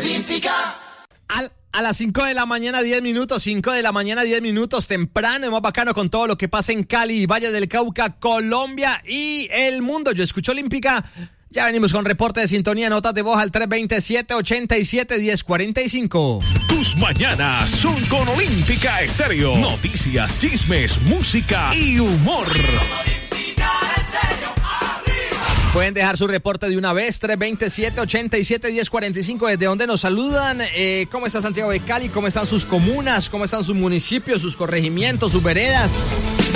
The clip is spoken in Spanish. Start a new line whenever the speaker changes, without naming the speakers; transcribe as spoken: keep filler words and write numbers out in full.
Olímpica.
Al A las cinco de la mañana, diez minutos, cinco de la mañana, diez minutos, temprano, más bacano con todo lo que pasa en Cali, Valle del Cauca, Colombia y el mundo. Yo escucho Olímpica. Ya venimos con reporte de sintonía, notas de voz al tres veintisiete, ochenta y siete, diez cuarenta y cinco.
Tus mañanas son con Olímpica Estéreo. Noticias, chismes, música y humor.
Pueden dejar su reporte de una vez, tres veintisiete, ochenta y siete, diez cuarenta y cinco, desde donde nos saludan. Eh, ¿Cómo está Santiago de Cali? ¿Cómo están sus comunas? ¿Cómo están sus municipios, sus corregimientos, sus veredas?